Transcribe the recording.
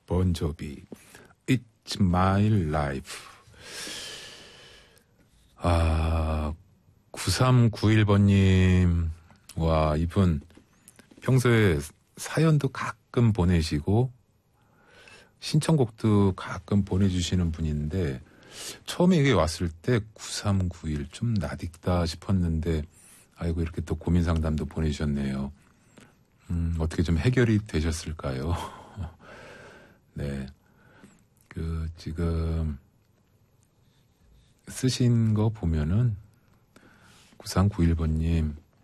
본조비, It's My Life. 9391번님, 와, 이분 평소에 사연도 가끔 보내시고 신청곡도 가끔 보내주시는 분인데, 처음에 이게 왔을 때 9391 좀 낯익다 싶었는데, 아이고, 이렇게 또 고민 상담도 보내주셨네요. 어떻게 좀 해결이 되셨을까요? 네. 지금 쓰신 거 보면은 9391번님